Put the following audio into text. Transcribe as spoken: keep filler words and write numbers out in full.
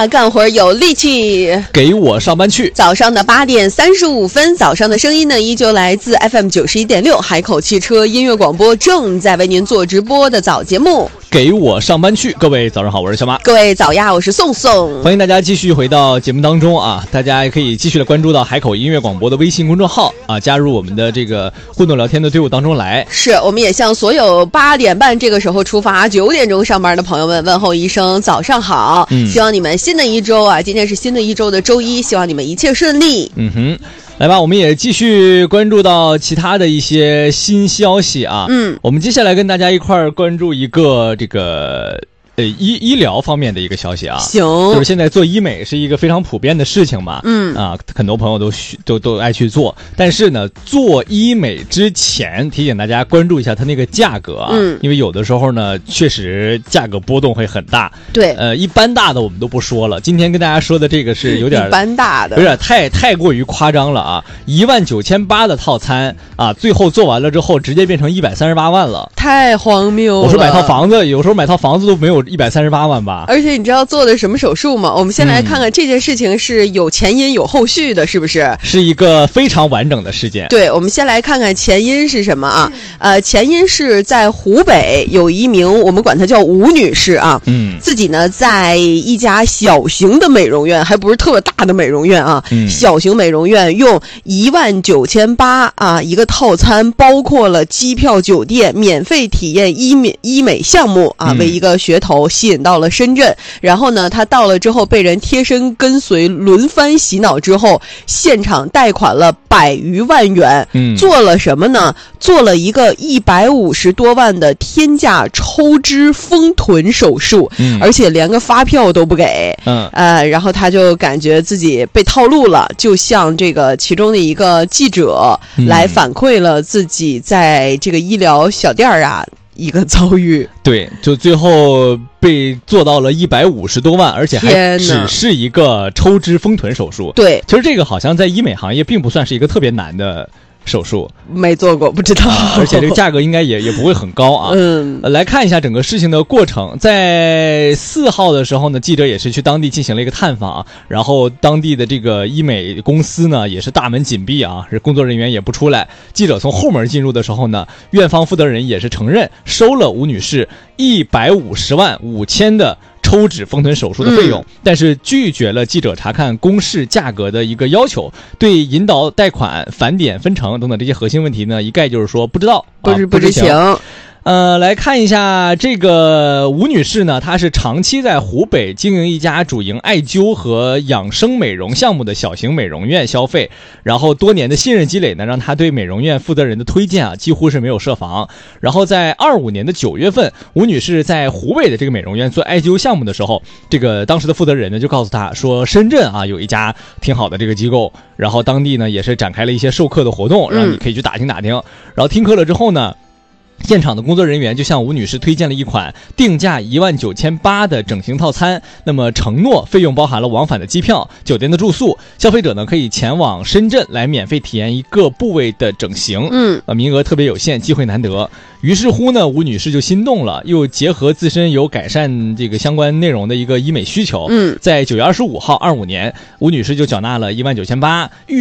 呀，干活有力气， 给我上班去。 早上的八点三十五分，早上的声音呢，依旧来自 F M 九十一点六海口汽车音乐广播，正在为您做直播的早节目。 给我上班去，各位早上好，我是小马。 各位早呀，我是宋宋。 欢迎大家继续回到节目当中啊，大家也可以继续的关注到海口音乐广播的微信公众号啊，加入我们的这个互动聊天的队伍当中来。 是，我们也向所有八点半这个时候出发、九点钟上班的朋友们问候一声早上好。嗯，希望你们新的一周啊，今天是新的一周的周一，希望你们一切顺利。 嗯哼。来吧，我们也继续关注到其他的一些新消息啊。嗯，我们接下来跟大家一块儿关注一个这个呃医医疗方面的一个消息啊。 行， 就是现在做医美是一个非常普遍的事情嘛。嗯啊，很多朋友都都都爱去做，但是呢，做医美之前提醒大家关注一下它那个价格啊。嗯，因为有的时候呢，确实价格波动会很大。 对， 呃，一般大的我们都不说了，今天跟大家说的这个是有点一般大的， 有点太太过于夸张了啊！一万九千八的套餐啊，最后做完了之后，直接变成一百三十八万了， 太荒谬了！ 我说买套房子，有时候买套房子都没有一百三十八万吧？ 而且你知道做的什么手术吗？我们先来看看这件事情是有前因有后续的，是不是？ 是一个非常完整的事件。 对，我们先来看看前因是什么啊？呃，前因是在湖北有一名我们管她叫吴女士啊，嗯，自己呢在一家小型的美容院，还不是特别大的美容院啊，嗯、小型美容院用一万九千八啊一个套餐，包括了机票、酒店、免费体验医美医美项目啊，为一个噱头吸引到了深圳。然后呢，他到了之后被人贴身跟随、轮番洗脑之后，现场贷款了百余万元。嗯，做了什么呢？做了一个一百五十多万的天价抽脂丰臀手术，嗯，而且连个发票都不给。嗯，呃，然后他就感觉自己被套路了，就向这个其中的一个记者来反馈了自己在这个医疗小店啊一个遭遇。 对，就最后被做到了一百五十多万，而且还只是一个抽脂丰臀手术。 对， 其实这个好像在医美行业并不算是一个特别难的手术， 没做过，不知道、 啊、而且这个价格应该也也不会很高啊。嗯、呃，来看一下整个事情的过程。在四号的时候呢，记者也是去当地进行了一个探访，然后当地的这个医美公司呢也是大门紧闭啊，工作人员也不出来。记者从后门进入的时候呢，院方负责人也是承认收了吴女士一百五十万五千的抽脂丰臀手术的费用、嗯、但是拒绝了记者查看公示价格的一个要求，对引导贷款、返点、分成等等这些核心问题呢，一概就是说不知道， 不知不知情。 呃，来看一下这个吴女士呢，她是长期在湖北经营一家主营艾灸和养生美容项目的小型美容院消费，然后多年的信任积累呢，让她对美容院负责人的推荐啊，几乎是没有设防。然后在二五年的九月份，吴女士在湖北的这个美容院做艾灸项目的时候，这个当时的负责人呢就告诉她说，深圳啊有一家挺好的这个机构，然后当地呢也是展开了一些授课的活动，让你可以去打听打听。嗯、然后听课了之后呢，现场的工作人员就向吴女士推荐了一款定价一万九千八的整形套餐，那么承诺费用包含了往返的机票、酒店的住宿，消费者呢可以前往深圳来免费体验一个部位的整形，嗯，呃，名额特别有限，机会难得。于是乎呢，吴女士就心动了，又结合自身有改善这个相关内容的一个医美需求，嗯，在九月二十五号，二五年，吴女士就缴纳了一万九千八，预